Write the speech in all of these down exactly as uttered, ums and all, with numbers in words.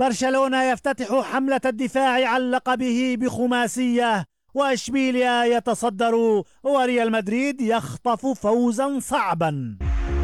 برشلونة يفتتح حملة الدفاع عن لقبه بخماسية، واشبيليا يتصدر، وريال مدريد يخطف فوزا صعبا.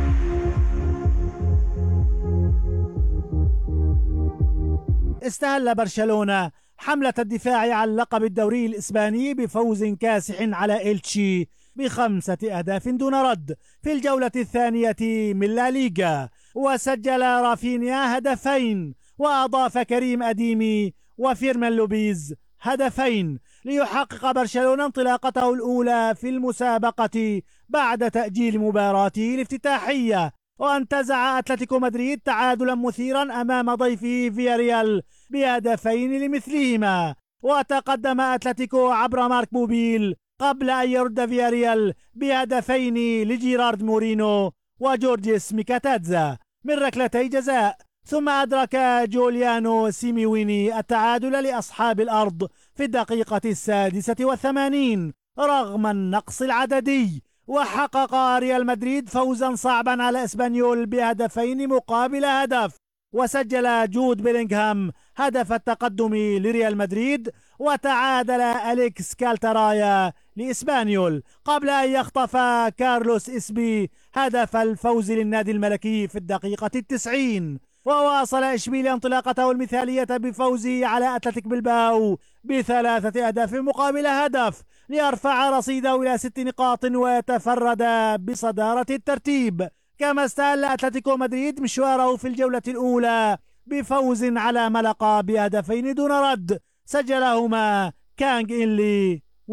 استهل برشلونة حملة الدفاع عن لقب الدوري الإسباني بفوز كاسح على إلتشي بخمسة أهداف دون رد في الجولة الثانية من لا ليغا، وسجل رافينيا هدفين، وأضاف كريم أديمي وفيرمان لوبيز هدفين ليحقق برشلونة انطلاقته الأولى في المسابقة بعد تأجيل مباراته الافتتاحية، وانتزع أتلتيكو مدريد تعادلا مثيرا أمام ضيفه فياريال بهدفين لمثلهما، وتقدم أتلتيكو عبر مارك بوبيل قبل أن يرد فياريال بهدفين لجيرارد مورينو وجورجيس ميكاتادزا من ركلتي جزاء، ثم أدرك جوليانو سيميويني التعادل لأصحاب الأرض في الدقيقة السادسة والثمانين رغم النقص العددي، وحقق ريال مدريد فوزا صعبا على اسبانيول بهدفين مقابل هدف، وسجل جود بيلينغهام هدف التقدم لريال مدريد، وتعادل أليكس كالترايا لإسبانيول قبل أن يخطف كارلوس إسبي هدف الفوز للنادي الملكي في الدقيقة التسعين. وواصل إشبيليا انطلاقته المثالية بفوزه على أتلتيك بلباو بثلاثة أهداف مقابل هدف ليرفع رصيده إلى ست نقاط ويتفرد بصدارة الترتيب، كما استهل أتلتيكو مدريد مشواره في الجولة الأولى بفوز على ملقا بهدفين دون رد سجلهما كانغ إنلي